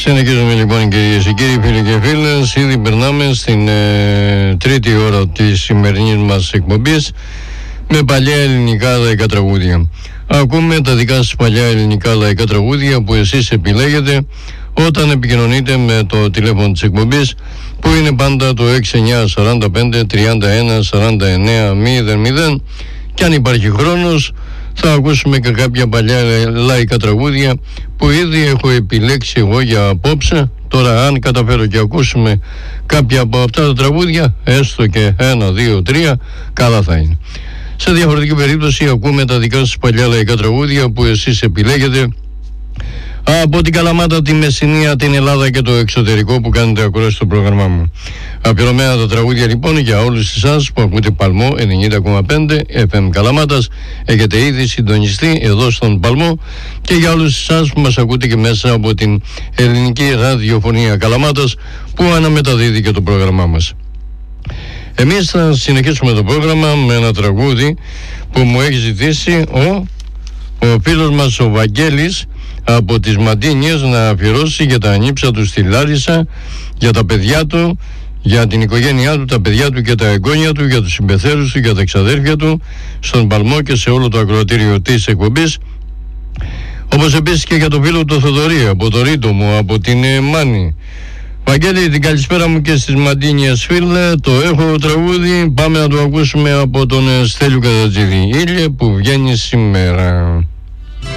Συνεχίζουμε λοιπόν, κυρίες και κύριοι, φίλοι και φίλες. Ήδη περνάμε στην τρίτη ώρα της σημερινής μας εκπομπής με παλιά ελληνικά λαϊκά τραγούδια. Ακούμε τα δικά σας παλιά ελληνικά λαϊκά τραγούδια που εσείς επιλέγετε όταν επικοινωνείτε με το τηλέφωνο της εκπομπής, που είναι πάντα το 6945 31 49 00. Και αν υπάρχει χρόνος θα ακούσουμε και κάποια παλιά λαϊκά τραγούδια που ήδη έχω επιλέξει εγώ για απόψε. Τώρα αν καταφέρω και ακούσουμε κάποια από αυτά τα τραγούδια, έστω και 1, 2, 3, καλά θα είναι. Σε διαφορετική περίπτωση ακούμε τα δικά σας παλιά λαϊκά τραγούδια που εσείς επιλέγετε από την Καλαμάτα, τη Μεσσηνία, την Ελλάδα και το εξωτερικό που κάνετε ακρόαση στο πρόγραμμά μου. Αφιερωμένα τα τραγούδια λοιπόν για όλους εσάς που ακούτε Παλμό 90,5 FM Καλαμάτας. Έχετε ήδη συντονιστεί εδώ στον Παλμό, και για όλους εσάς που μας ακούτε και μέσα από την ελληνική ραδιοφωνία Καλαμάτας που αναμεταδίδει και το πρόγραμμά μας. Εμείς θα συνεχίσουμε το πρόγραμμα με ένα τραγούδι που μου έχει ζητήσει ο φίλος μας ο Βαγγέλης από τις Μαντίνιες να αφιερώσει για τα ανήψα του στη Λάρισα, για τα παιδιά του, για την οικογένειά του, τα παιδιά του και τα εγγόνια του, για τους συμπεθέρους του, για τα εξαδέρφια του, στον Παλμό και σε όλο το ακροατήριο της εκπομπής. Όπως επίσης και για το φίλο του Θοδωρή από το Ρήτο μου, από την Μάνη. Βαγγέλη, την καλησπέρα μου και στις Μαντίνιες, φίλε. Το έχω τραγούδι, πάμε να το ακούσουμε από τον Στέλιο Κατατζίδη. Ήλιε που βγαίνει σήμερα.